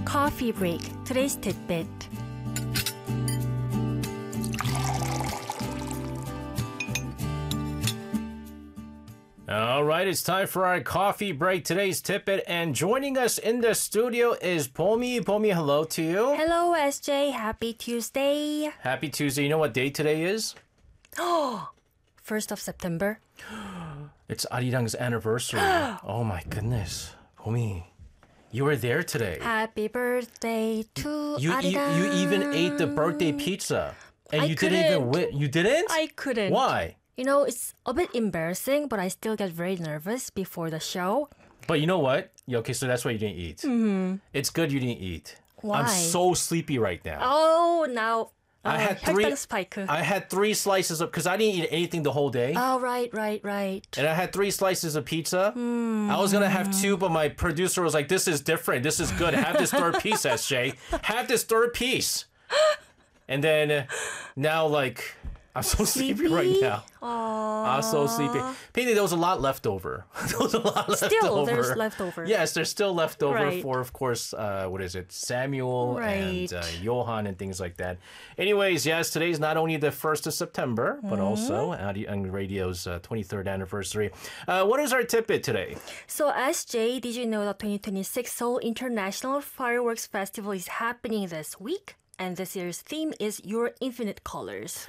Coffee break. Today's tidbit. All right, it's time for our coffee break. Today's tidbit, and joining us in the studio is Pomi. Pomi, hello to you. Hello, SJ. Happy Tuesday. Happy Tuesday. You know what day today is? 1st of September. It's Arirang's anniversary. Oh my goodness. Pomi, you were there today. Happy birthday to You Arirang. even ate the birthday pizza. And I you didn't even couldn't. win. You didn't? I couldn't. Why? You know, it's a bit embarrassing, but I still get very nervous before the show. But you know what? Yeah, okay, so that's why you didn't eat. Mm-hmm. It's good you didn't eat. Why? I'm so sleepy right now. Oh, now. I had 혈당 spike. I had 3 slices of, because I didn't eat anything the whole day. Oh, right. And I had 3 slices of pizza. I was going to have 2, but my producer was like, this is different. This is good. Have this third piece, SJ. Have this third piece. And then now, like, I'm so sleepy right now. I'm so sleepy. Pini, there was a lot left over. There was a lot left Still, over. there's leftover. Yes, there's still left over Right. for, of course, what is it? Samuel Right. and Johan and things like that. Anyways, yes, today's not only the 1st of September, but also Arirang Radio's 23rd anniversary. What is our tidbit today? So, SJ, did you know that 2026 Seoul International Fireworks Festival is happening this week? And this year's theme is Your Infinite Colors.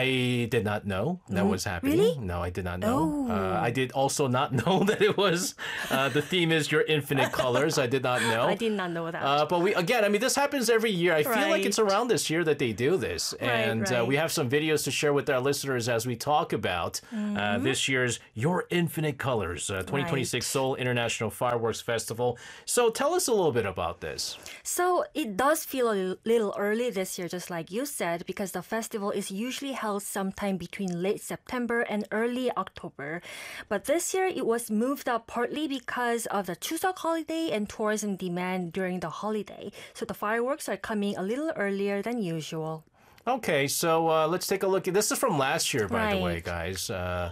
I did not know that was happening. Really? No, I did not know. I did also not know that it was, the theme is Your Infinite Colors. I did not know. I did not know that. But this happens every year. I feel like Right. it's around this year that they do this. And right. we have some videos to share with our listeners as we talk about this year's Your Infinite Colors, 2026 Seoul International Fireworks Festival. So tell us a little bit about this. So, it does feel a little early this year, just like you said, because the festival is usually held sometime between late September and early October. But this year, it was moved up partly because of the Chuseok holiday and tourism demand during the holiday. So, the fireworks are coming a little earlier than usual. Okay, so let's take a look. This is from last year, by the way, Right. guys.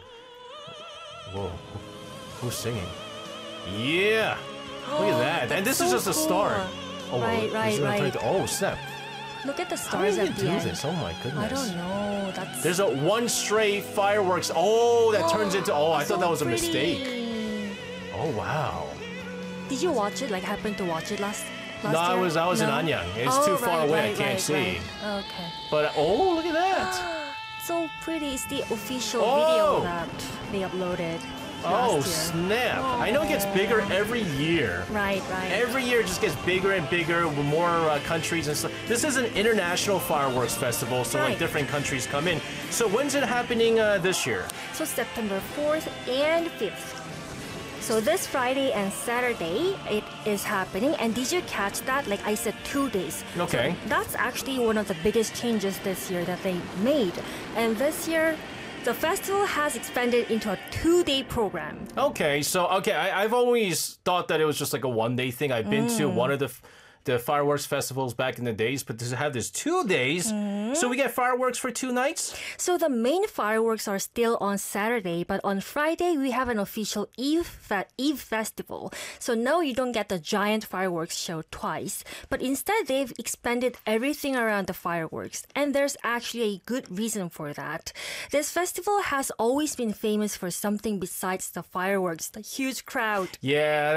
Whoa, who's singing? Yeah, look at that. And this is so just a cool. start. Oh, Right, this is gonna turn right. into- oh, snap. Look at the How do stars you at the do end. this? Oh my goodness. I don't know. That's There's a one stray fireworks. Oh, that turns into. Oh, I thought so that was a pretty. mistake. Oh wow. Did you watch it? Like, happen to watch it last No, year? I was in No? Anyang. It's Oh, too far right, away. right, I can't right, see. right. Okay. But oh, look at that. So pretty. It's the official Oh. video that they uploaded Oh last year. snap! I know it gets bigger every year. Right. Every year it just gets bigger and bigger with more countries and stuff. This is an international fireworks festival, so like Right. different countries come in. So when's it happening this year? So September 4th and 5th. So this Friday and Saturday, it is happening. And did you catch that? Like I said, 2 days. Okay. So that's actually one of the biggest changes this year that they made. And this year, the festival has expanded into a 2-day program. Okay, so I've always thought that it was just like a 1-day thing. I've been to one of the fireworks festivals back in the days, but to have this 2 days, so we get fireworks for 2 nights? So the main fireworks are still on Saturday, but on Friday we have an official Eve festival. So no, you don't get the giant fireworks show twice, but instead they've expanded everything around the fireworks, and there's actually a good reason for that. This festival has always been famous for something besides the fireworks, the huge crowd. Yeah,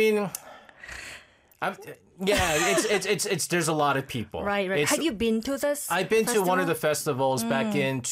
it's there's a lot of people. Right. It's- Have you been to this? I've been to one of the festival? festivals back in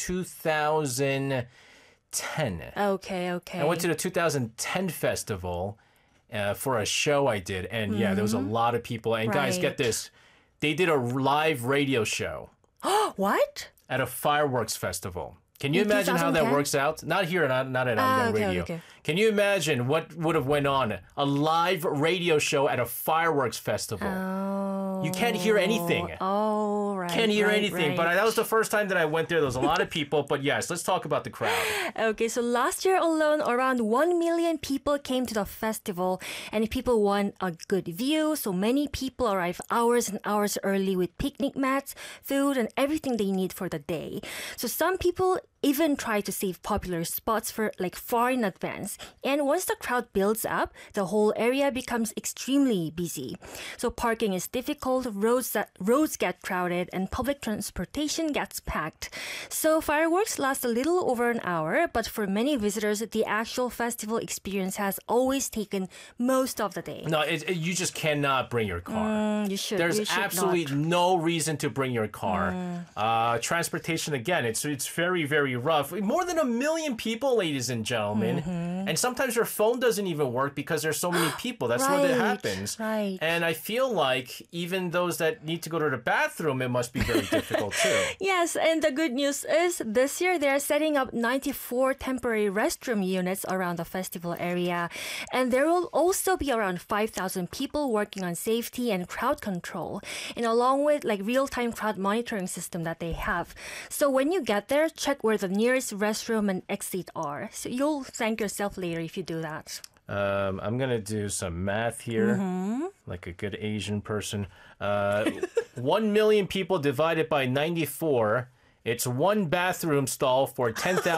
2010. Okay. I went to the 2010 festival for a show I did, and yeah, there was a lot of people. And guys, get Right. this, they did a live radio show What? at a fireworks festival. Can you In imagine how that 2010? works out? Not here, not at Anyang okay, Radio. okay. Can you imagine what would have went on? A live radio show at a fireworks festival. You can't hear anything. Oh, right. Can't hear right, anything. But right. that was the first time that I went there. There was a lot of people. But yes, let's talk about the crowd. Okay, so last year alone, around 1 million people came to the festival, and people want a good view. So many people arrive hours and hours early with picnic mats, food, and everything they need for the day. So some people even try to save popular spots for like far in advance. And once the crowd builds up, the whole area becomes extremely busy. So parking is difficult, roads get crowded, and public transportation gets packed. So fireworks last a little over an hour, but for many visitors, the actual festival experience has always taken most of the day. No, you just cannot bring your car. You should. There's you should absolutely not. no reason to bring your car. Transportation, again, it's very, very rough. More than 1 million people, ladies and gentlemen. And sometimes your phone doesn't even work because there's so many people. That's what it happens. Right. And I feel like even those that need to go to the bathroom, it must be very difficult too. Yes, and the good news is this year they're setting up 94 temporary restroom units around the festival area. And there will also be around 5,000 people working on safety and crowd control, and along with like real-time crowd monitoring system that they have. So when you get there, check where the nearest restroom and exit are. So you'll thank yourself later if you do that. I'm going to do some math here, like a good Asian person. 1 million people divided by 94. It's one bathroom stall for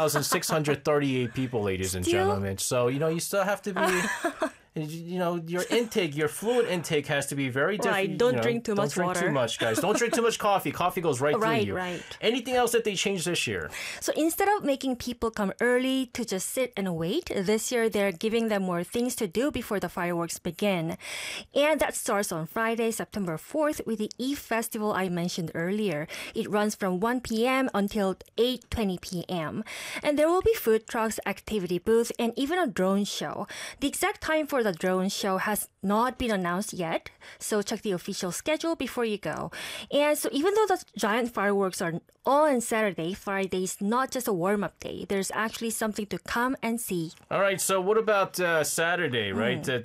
10,638 people, ladies and gentlemen. So, you still have to be... your intake, your fluid intake has to be very different. Right, don't drink too much water. Don't drink too much, guys. Don't drink too much coffee. Coffee goes right through you. Right. Anything else that they changed this year? So instead of making people come early to just sit and wait, this year they're giving them more things to do before the fireworks begin. And that starts on Friday, September 4th with the Eve Festival I mentioned earlier. It runs from 1 p.m. until 8:20 p.m. And there will be food trucks, activity booths, and even a drone show. The exact time for the drone show has not been announced yet, so check the official schedule before you go. And so even though the giant fireworks are all on Saturday, Friday is not just a warm-up day. There's actually something to come and see. All right, so what about Saturday, right?